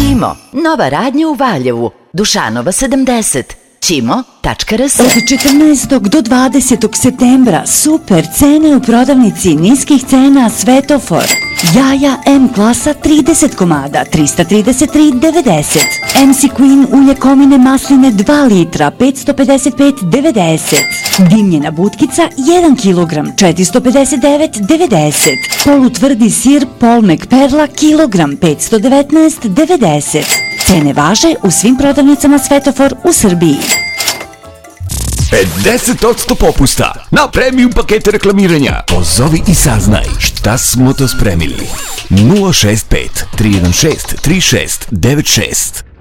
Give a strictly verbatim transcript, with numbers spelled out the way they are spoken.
Ćimo, nova radnja u Valjevu, Dušanova sedamdeset, ćimo tačka rs. Od četrnaestog do dvadesetog septembra super cene u prodavnici niskih cena Svetofor. Jaja M klasa trideset komada, trista trideset tri devedeset. em si Queen ulje komine masline dva litra, petsto pedeset pet devedeset. Dimljena butkica jedan kilogram, četiristo pedeset devet devedeset. Polutvrdi sir Polmek Perla kilogram, petsto devetnaest devedeset. Cene važe u svim prodavnicama Svetofor u Srbiji. pedeset posto popusta na premium pakete reklamiranja. Pozovi i saznaj šta smo to spremili. nula šest pet tri jedan šest tri šest devet šest.